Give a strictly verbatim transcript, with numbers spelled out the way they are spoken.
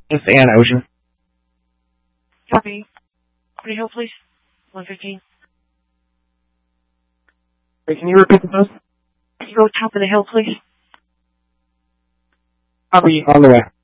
It's Ann Ocean. Copy. Top of the hill, please. one fifteen. Wait, can you repeat the post? Can you go top of the hill, please? Copy, on the way.